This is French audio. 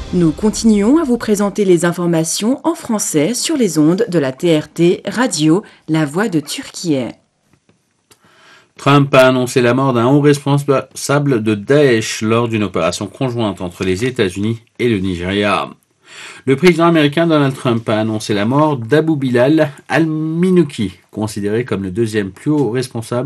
Nous continuons à vous présenter les informations en français sur les ondes de la TRT Radio, La Voix de Turquie. Trump a annoncé la mort d'un haut responsable de Daesh lors d'une opération conjointe entre les États-Unis et le Nigeria. Le président américain Donald Trump a annoncé la mort d'Abu Bilal al-Minouki, considéré comme le deuxième plus haut responsable